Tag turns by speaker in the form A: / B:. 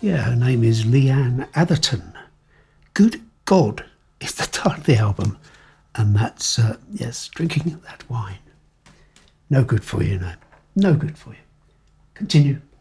A: Yeah, her name is Leanne Atherton. Good God is the title of the album. And that's, yes, drinking that wine. No good for you, no. No good for you. Continue.